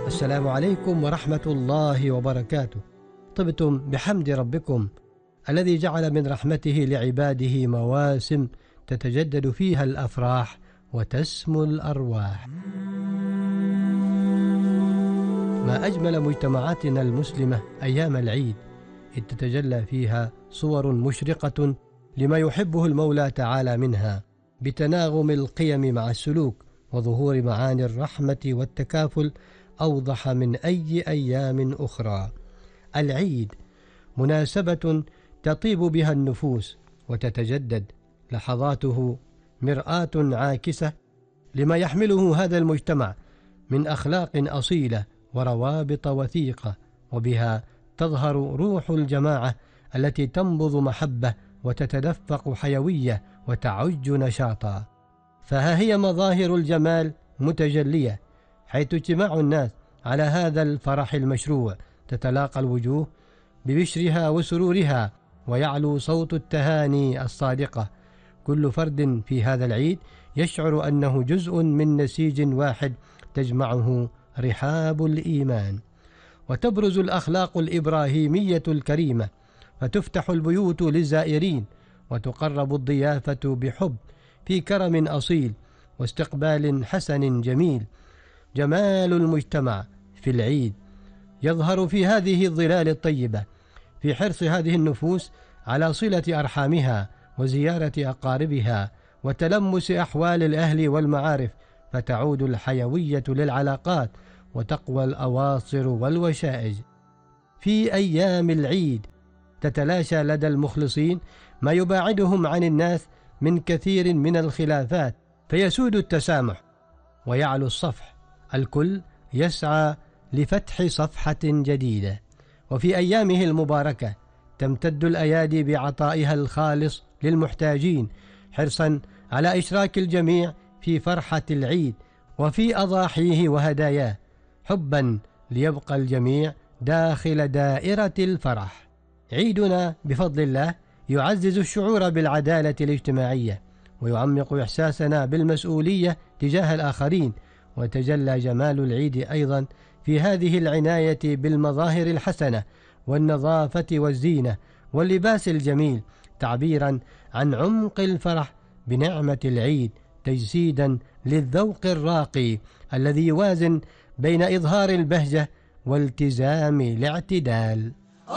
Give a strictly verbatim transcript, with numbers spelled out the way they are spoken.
السلام عليكم ورحمة الله وبركاته. طبتم بحمد ربكم الذي جعل من رحمته لعباده مواسم تتجدد فيها الأفراح وتسمو الأرواح. ما أجمل مجتمعاتنا المسلمة أيام العيد، إذ تتجلى فيها صور مشرقة لما يحبه المولى تعالى منها، بتناغم القيم مع السلوك وظهور معاني الرحمة والتكافل أوضح من أي أيام أخرى. العيد مناسبة تطيب بها النفوس وتتجدد لحظاته، مرآة عاكسة لما يحمله هذا المجتمع من أخلاق أصيلة وروابط وثيقة، وبها تظهر روح الجماعة التي تنبض محبة وتتدفق حيوية وتعج نشاطا. فها هي مظاهر الجمال متجلية، حيث اجتماع الناس على هذا الفرح المشروع تتلاقى الوجوه ببشرها وسرورها، ويعلو صوت التهاني الصادقة. كل فرد في هذا العيد يشعر أنه جزء من نسيج واحد تجمعه رحاب الإيمان، وتبرز الأخلاق الإبراهيمية الكريمة، فتفتح البيوت للزائرين، وتقرب الضيافة بحب في كرم أصيل واستقبال حسن جميل. جمال المجتمع في العيد يظهر في هذه الظلال الطيبة، في حرص هذه النفوس على صلة أرحامها وزيارة أقاربها وتلمس أحوال الأهل والمعارف، فتعود الحيوية للعلاقات وتقوى الأواصر والوشائج. في أيام العيد تتلاشى لدى المخلصين ما يباعدهم عن الناس من كثير من الخلافات، فيسود التسامح ويعلو الصفح، الكل يسعى لفتح صفحة جديدة. وفي أيامه المباركة تمتد الأيادي بعطائها الخالص للمحتاجين، حرصا على إشراك الجميع في فرحة العيد وفي أضاحيه وهداياه، حبا ليبقى الجميع داخل دائرة الفرح. عيدنا بفضل الله يعزز الشعور بالعدالة الاجتماعية، ويعمق إحساسنا بالمسؤولية تجاه الآخرين. وتجلى جمال العيد أيضا في هذه العناية بالمظاهر الحسنة والنظافة والزينة واللباس الجميل، تعبيرا عن عمق الفرح بنعمة العيد، تجسيدا للذوق الراقي الذي يوازن بين إظهار البهجة والتزام الاعتدال.